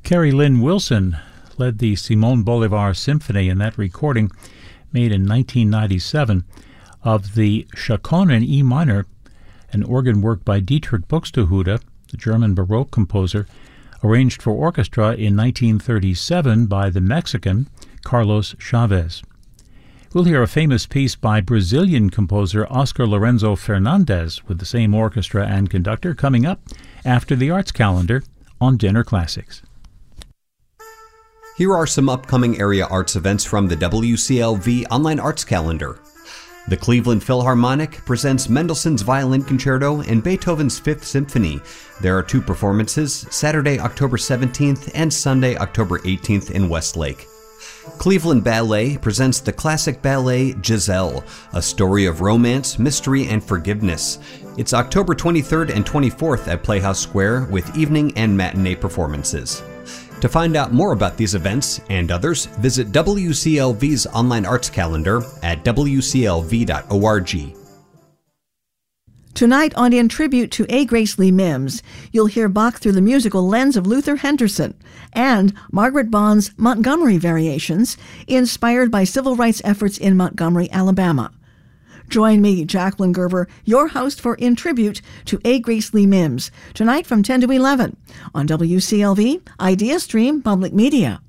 Carrie Lynn Wilson led the Simon Bolivar Symphony in that recording, made in 1997, of the Chaconne in E minor, an organ work by Dietrich Buxtehude, the German Baroque composer, arranged for orchestra in 1937 by the Mexican Carlos Chavez. We'll hear a famous piece by Brazilian composer Oscar Lorenzo Fernandes with the same orchestra and conductor coming up after the arts calendar on Dinner Classics. Here are some upcoming area arts events from the WCLV Online Arts Calendar. The Cleveland Philharmonic presents Mendelssohn's Violin Concerto and Beethoven's Fifth Symphony. There are two performances, Saturday, October 17th and Sunday, October 18th in Westlake. Cleveland Ballet presents the classic ballet Giselle, a story of romance, mystery, and forgiveness. It's October 23rd and 24th at Playhouse Square with evening and matinee performances. To find out more about these events and others, visit WCLV's online arts calendar at wclv.org. Tonight on In Tribute to A. Grace Lee Mims, you'll hear Bach through the musical lens of Luther Henderson and Margaret Bond's Montgomery Variations, inspired by civil rights efforts in Montgomery, Alabama. Join me, Jacqueline Gerber, your host for In Tribute to A. Grace Lee Mims, tonight from 10 to 11 on WCLV, Idea Stream Public Media.